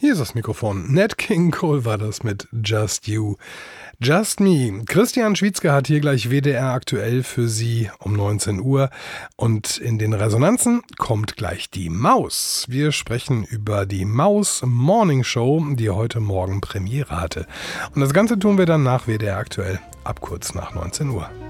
Hier ist das Mikrofon. Nat King Cole war das mit Just You. Just Me. Christian Schwietzke hat hier gleich WDR aktuell für Sie um 19 Uhr. Und in den Resonanzen kommt gleich die Maus. Wir sprechen über die Maus Morning Show, die heute Morgen Premiere hatte. Und das Ganze tun wir dann nach WDR aktuell ab kurz nach 19 Uhr.